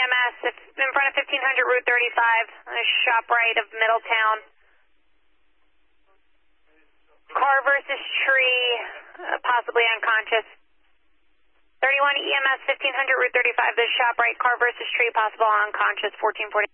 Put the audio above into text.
EMS, in front of 1500 Route 35, shop right of Middletown. Car versus tree, possibly unconscious. 31 EMS, 1500 Route 35, the shop right, car versus tree, possible unconscious, 1440.